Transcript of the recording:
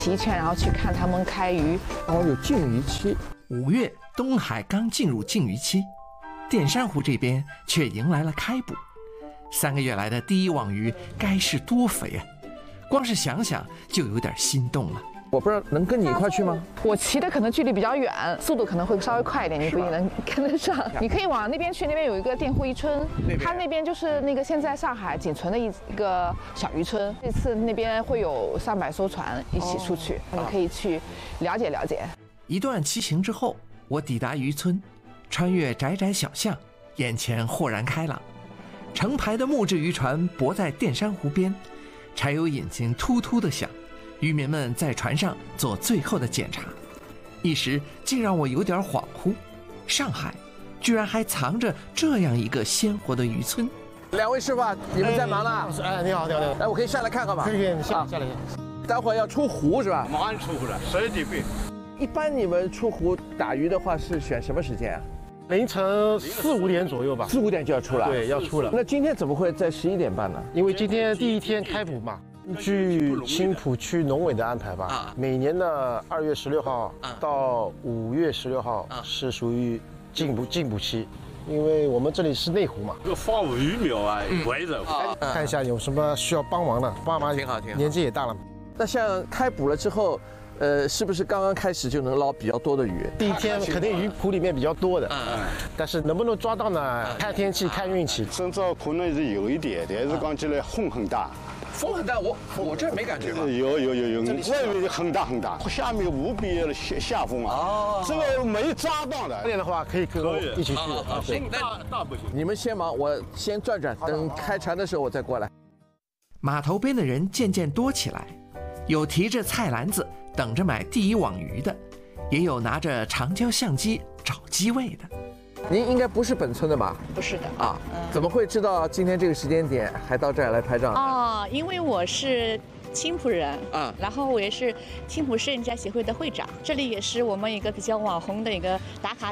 骑一圈，然后去看他们开渔。 哦，有禁渔期。 5月，东海刚进入禁渔期，淀山湖这边却迎来了开捕。3个月来的第一网鱼该是多肥啊！光是想想就有点心动了。 我不知道能跟你一块去吗？ 我骑的可能距离比较远，速度可能会稍微快一点，你不一定能跟得上。你可以往那边去，那边有一个佃户渔村，它那边就是那个现在上海仅存的一个小渔村。这次那边会有300艘船一起出去，你可以去了解了解。 一段骑行之后，我抵达渔村，穿越窄窄小巷，眼前豁然开朗。成排的木质渔船泊在淀山湖边，柴油引擎突突地响。渔民们在船上做最后的检查，一时竟让我有点恍惚。上海居然还藏着这样一个鲜活的渔村。 2位师傅，你们在忙呢？ 哎，你好，你好，你好。 来，我可以下来看看吗？ 可以，你下来。 待会儿要出湖是吧？ 马上出湖了，12点半。 一般你们出湖打鱼的话是选什么时间啊？ 凌晨4、5点左右吧。 4、5点就要出了。 对，要出了。 那今天怎么会在11点半呢？ 因为今天第一天开捕嘛。据青浦区农委的安排吧，每年的2月16号到5月16号是属于禁捕期，因为我们这里是内湖嘛。 这个放鱼苗啊，围着。 看一下有什么需要帮忙的，爸妈挺好， 年纪也大了。 那像开捕了之后，是不是刚刚开始就能捞比较多的鱼？ 第一天肯定鱼谱里面比较多的，但是能不能抓到呢？看天气，看运气。 身上可能是有一点，但是讲起来风很大。 风很大，我这没感觉吗？ 有，外面很大，下面无比的下风啊！哦，这个没抓到的。 这样的话可以跟我一起去。 行，大不行。 你们先忙，我先转转，等开船的时候我再过来。 码头边的人渐渐多起来，有提着菜篮子等着买第一网鱼的，也有拿着长焦相机找机位的。 您应该不是本村的吧？ 不是的啊，怎么会知道今天这个时间点还到这儿来拍照？ 哦，因为我是青浦人啊，然后我也是青浦摄影家协会的会长，这里也是我们一个比较网红的一个打卡